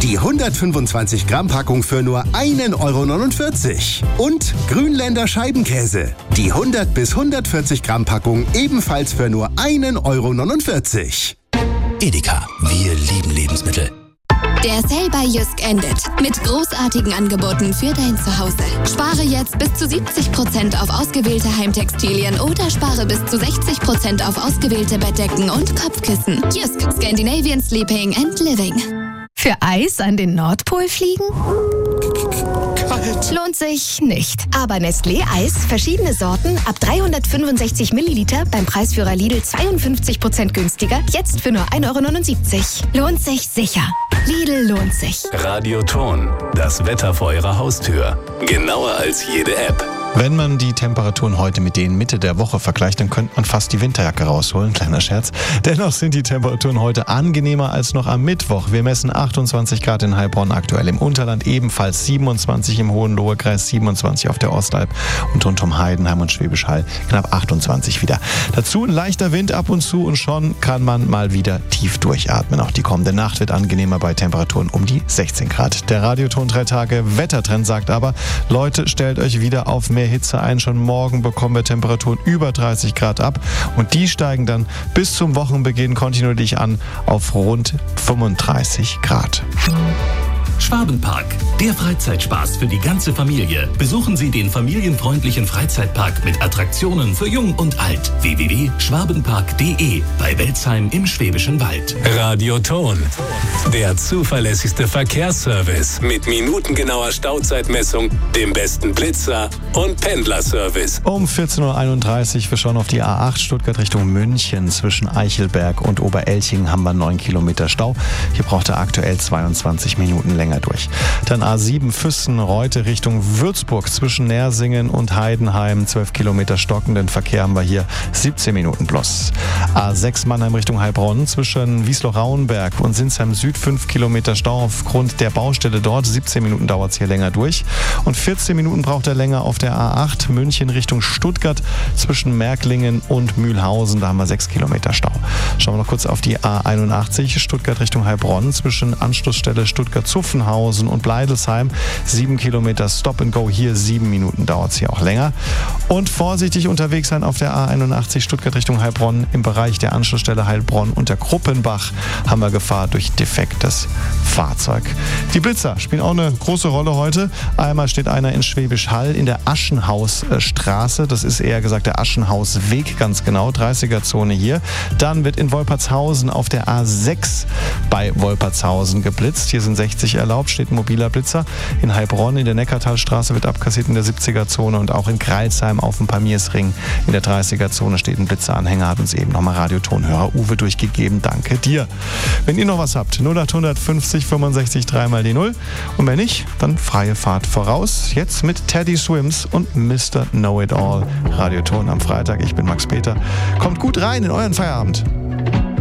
Die 125 Gramm Packung für nur 1,49 €. Und Grünländer Scheibenkäse. Die 100 bis 140 Gramm Packung ebenfalls für nur 1,49 €. Edeka, wir lieben Lebensmittel. Der Sale bei Jysk endet mit großartigen Angeboten für dein Zuhause. Spare jetzt bis zu 70% auf ausgewählte Heimtextilien oder spare bis zu 60% auf ausgewählte Bettdecken und Kopfkissen. Jysk, Scandinavian Sleeping and Living. Für Eis an den Nordpol fliegen? Kalt. Lohnt sich nicht. Aber Nestlé Eis, verschiedene Sorten, ab 365 Milliliter, beim Preisführer Lidl 52% günstiger, jetzt für nur 1,79 €. Lohnt sich sicher. Lidl lohnt sich. Radioton, das Wetter vor Ihrer Haustür. Genauer als jede App. Wenn man die Temperaturen heute mit denen Mitte der Woche vergleicht, dann könnte man fast die Winterjacke rausholen. Kleiner Scherz. Dennoch sind die Temperaturen heute angenehmer als noch am Mittwoch. Wir messen 28 Grad in Heilbronn, aktuell im Unterland ebenfalls 27 im Hohenlohe-Kreis, 27 auf der Ostalb und rund um Heidenheim und Schwäbisch Hall knapp 28 wieder. Dazu ein leichter Wind ab und zu und schon kann man mal wieder tief durchatmen. Auch die kommende Nacht wird angenehmer bei Temperaturen um die 16 Grad. Der Radioton 3 Tage Wettertrend sagt aber, Leute, stellt euch wieder auf mehr Hitze ein. Schon morgen bekommen wir Temperaturen über 30 Grad ab und die steigen dann bis zum Wochenbeginn kontinuierlich an auf rund 35 Grad. Schwabenpark, der Freizeitspaß für die ganze Familie. Besuchen Sie den familienfreundlichen Freizeitpark mit Attraktionen für Jung und Alt. www.schwabenpark.de bei Welzheim im Schwäbischen Wald. Radioton, der zuverlässigste Verkehrsservice mit minutengenauer Stauzeitmessung, dem besten Blitzer und Pendlerservice. Um 14:31 Uhr, wir schauen auf die A8 Stuttgart Richtung München. Zwischen Eichelberg und Oberelching haben wir 9 Kilometer Stau. Hier braucht er aktuell 22 Minuten länger durch. Dann A7 Füssen-Reute Richtung Würzburg zwischen Nersingen und Heidenheim. 12 Kilometer stockenden Verkehr haben wir hier, 17 Minuten plus. A6 Mannheim Richtung Heilbronn zwischen Wiesloch-Rauenberg und Sinsheim Süd 5 Kilometer Stau aufgrund der Baustelle dort. 17 Minuten dauert es hier länger durch. Und 14 Minuten braucht er länger auf der A8 München Richtung Stuttgart zwischen Märklingen und Mühlhausen. Da haben wir 6 Kilometer Stau. Schauen wir noch kurz auf die A81 Stuttgart Richtung Heilbronn zwischen Anschlussstelle Stuttgart-Zuffenhausen und Bleidelsheim. 7 Kilometer Stop and Go. Hier 7 Minuten dauert es hier auch länger. Und vorsichtig unterwegs sein auf der A81 Stuttgart Richtung Heilbronn. Im Bereich der Anschlussstelle Heilbronn und der Kruppenbach haben wir Gefahr durch defektes Fahrzeug. Die Blitzer spielen auch eine große Rolle heute. Einmal steht einer in Schwäbisch Hall in der Aschenhausstraße. Das ist eher gesagt der Aschenhausweg, ganz genau. 30er-Zone hier. Dann wird in Wolpertshausen auf der A6 bei Wolpertshausen geblitzt. Hier sind 60 erlaubt, steht ein mobiler Blitzer. In Heilbronn in der Neckartalstraße wird abkassiert in der 70er-Zone und auch in Greilsheim auf dem Pamiersring in der 30er-Zone steht ein Blitzeranhänger. Hat uns eben nochmal Radiotonhörer Uwe durchgegeben. Danke dir. Wenn ihr noch was habt, 0800 50 65 3 mal die 0. Und wenn nicht, dann freie Fahrt voraus. Jetzt mit Teddy Swims und Mr. Know-It-All. Radioton am Freitag. Ich bin Max Peter. Kommt gut rein in euren Feierabend.